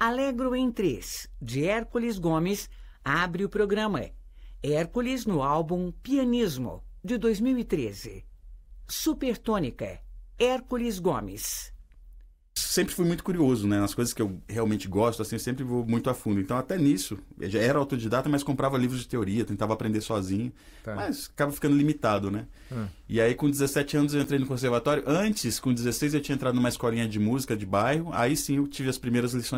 Alegro em Três, de Hércules Gomes, abre o programa. Hércules no álbum Pianismo, de 2013. Supertônica, Hércules Gomes. Sempre fui muito curioso, né? Nas coisas que eu realmente gosto, assim, eu sempre vou muito a fundo. Então, até nisso, eu já era autodidata, mas comprava livros de teoria, tentava aprender sozinho. Tá. Mas acaba ficando limitado, né? E aí, com 17 anos, eu entrei no conservatório. Antes, com 16, eu tinha entrado numa escolinha de música de bairro. Aí sim, eu tive as primeiras lições